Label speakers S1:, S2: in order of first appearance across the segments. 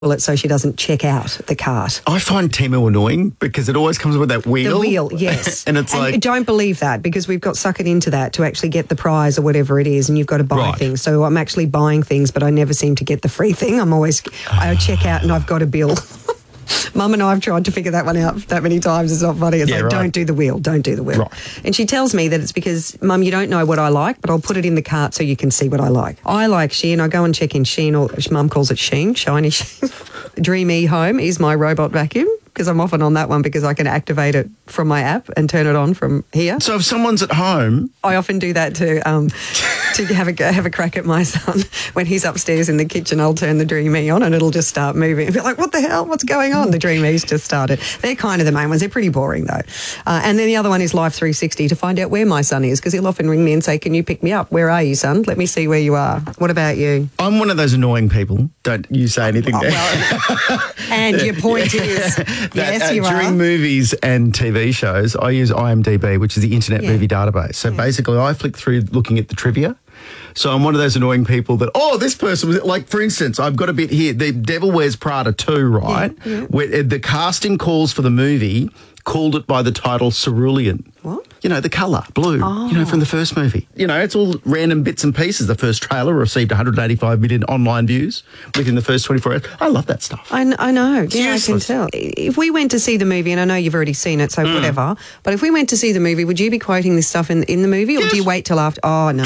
S1: it so she doesn't check out the cart.
S2: I find Temu annoying because it always comes with that wheel.
S1: The wheel, yes.
S2: And it's like...
S1: don't believe that, because we've got suckered into that to actually get the prize or whatever it is, and you've got to buy things. So I'm actually buying things, but I never seem to get the free thing. I check out and I've got a bill. Mum and I have tried to figure that one out that many times. It's not funny. It's don't do the wheel. Don't do the wheel.
S2: Right.
S1: And she tells me that it's because, Mum, you don't know what I like, but I'll put it in the cart so you can see what I like. I like Shein. I go and check in Shein, or Mum calls it Shein, shiny Shein. Dream E Home is my robot vacuum, because I'm often on that one because I can activate it from my app and turn it on from here.
S2: So if someone's at home...
S1: I often do that to have a crack at my son. When he's upstairs in the kitchen, I'll turn the Dream E on and it'll just start moving. I'll be like, what the hell? What's going on? The Dream E's just started. They're kind of the main ones. They're pretty boring, though. And then the other one is Life 360, to find out where my son is, because he'll often ring me and say, can you pick me up? Where are you, son? Let me see where you are. What about you?
S2: I'm one of those annoying people. Don't you say anything there.
S1: Well, and your point is, yes, you are.
S2: During movies and TV shows, I use IMDb, which is the Internet Movie Database. So basically, I flick through looking at the trivia. So I'm one of those annoying people that, this person was, like, for instance, I've got a bit here, The Devil Wears Prada 2, right? Yeah. Where the casting calls for the movie called it by the title Cerulean.
S1: What?
S2: You know, the colour, blue, from the first movie. It's all random bits and pieces. The first trailer received 185 million online views within the first 24 hours. I love that stuff.
S1: I know.
S2: It's
S1: I can tell. If we went to see the movie, and I know you've already seen it, so whatever, but if we went to see the movie, would you be quoting this stuff in the movie, or do you wait till after? Oh, no.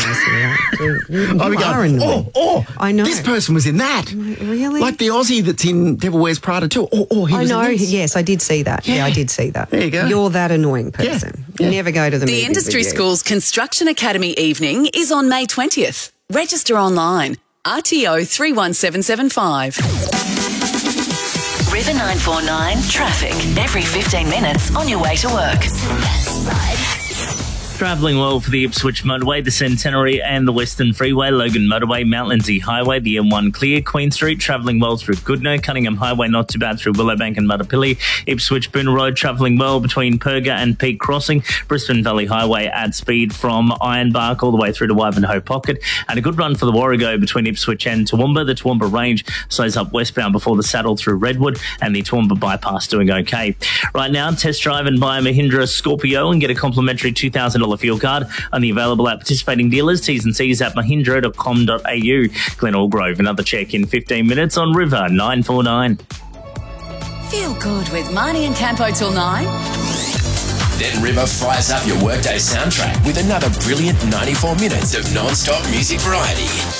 S1: I know.
S2: This person was in that.
S1: Really?
S2: Like the Aussie that's in Devil Wears Prada too. He was in this.
S1: Yes, I did see that. Yeah, I did see that.
S2: There you go.
S1: You're that annoying person.
S2: Yeah.
S1: Never go to the movie.
S3: The Industry Schools Construction Academy evening is on May 20th. Register online. RTO 31775.
S4: River 949 traffic. Every 15 minutes on your way to work.
S5: Travelling well for the Ipswich Motorway, the Centenary and the Western Freeway, Logan Motorway, Mount Lindsay Highway, the M1 clear, Queen Street, travelling well through Goodno, Cunningham Highway not too bad through Willowbank and Mutterpilly, Ipswich Boonah Road travelling well between Perga and Peak Crossing, Brisbane Valley Highway at speed from Ironbark all the way through to Ivanhoe Pocket, and a good run for the Warrego between Ipswich and Toowoomba. The Toowoomba Range slows up westbound before the saddle through Redwood, and the Toowoomba Bypass doing okay. Right now, test drive and buy a Mahindra Scorpio and get a complimentary $2,000 fuel card, only available at participating dealers. T's and C's at mahindra.com.au. Glen Allgrove, another check in 15 minutes on River 949.
S3: Feel good with Marnie and Campo till 9.
S6: Then River fires up your workday soundtrack with another brilliant 94 minutes of non-stop music variety.